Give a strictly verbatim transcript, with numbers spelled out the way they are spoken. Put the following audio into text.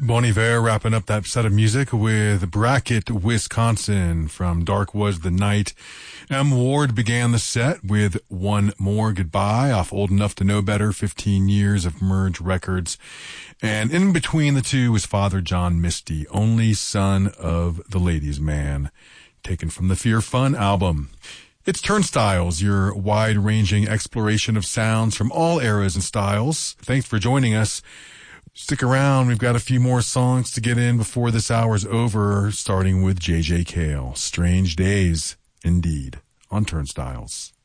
Bon Iver wrapping up that set of music with Bracket, Wisconsin from Dark Was the Night. M. Ward began the set with One More Goodbye off Old Enough to Know Better, fifteen years of Merge Records. And in between the two was Father John Misty, Only Son of the Ladies' Man, taken from the Fear Fun album. It's Turnstiles, your wide-ranging exploration of sounds from all eras and styles. Thanks for joining us. Stick around. We've got a few more songs to get in before this hour's over, starting with J J. Cale. Strange Days, indeed, on Turnstiles.